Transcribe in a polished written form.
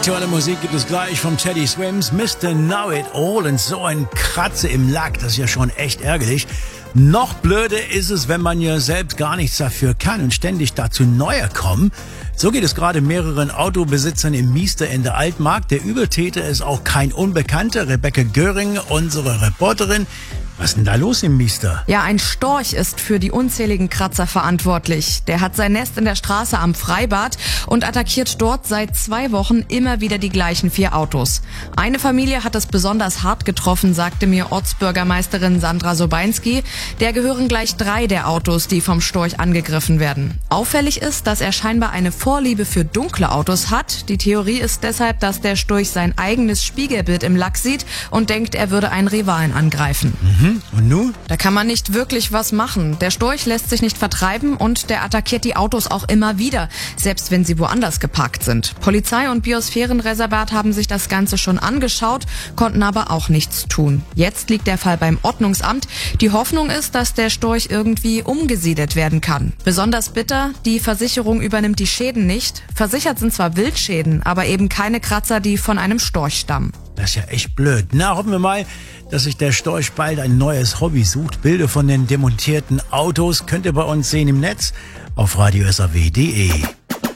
Aktuelle Musik gibt es gleich vom Teddy Swims, Mr. Know It All, und so ein Kratzer im Lack, das ist ja schon echt ärgerlich. Noch blöder ist es, wenn man ja selbst gar nichts dafür kann und ständig dazu neuer kommen. So geht es gerade mehreren Autobesitzern im Miester in der Altmark. Der Übeltäter ist auch kein Unbekannter. Rebecca Göring, unsere Reporterin. Was ist denn da los im Miester? Ja, ein Storch ist für die unzähligen Kratzer verantwortlich. Der hat sein Nest in der Straße am Freibad und attackiert dort seit 2 Wochen immer wieder die gleichen 4 Autos. Eine Familie hat es besonders hart getroffen, sagte mir Ortsbürgermeisterin Sandra Sobeinski. Der gehören gleich 3 der Autos, die vom Storch angegriffen werden. Auffällig ist, dass er scheinbar eine Vorliebe für dunkle Autos hat. Die Theorie ist deshalb, dass der Storch sein eigenes Spiegelbild im Lack sieht und denkt, er würde einen Rivalen angreifen. Und nun? Da kann man nicht wirklich was machen. Der Storch lässt sich nicht vertreiben und der attackiert die Autos auch immer wieder, selbst wenn sie woanders geparkt sind. Polizei und Biosphärenreservat haben sich das Ganze schon angeschaut, konnten aber auch nichts tun. Jetzt liegt der Fall beim Ordnungsamt. Die Hoffnung ist, dass der Storch irgendwie umgesiedelt werden kann. Besonders bitter, die Versicherung übernimmt die Schäden nicht. Versichert sind zwar Wildschäden, aber eben keine Kratzer, die von einem Storch stammen. Das ist ja echt blöd. Na, hoffen wir mal, dass sich der Storch bald ein neues Hobby sucht. Bilder von den demontierten Autos könnt ihr bei uns sehen im Netz auf radiosaw.de.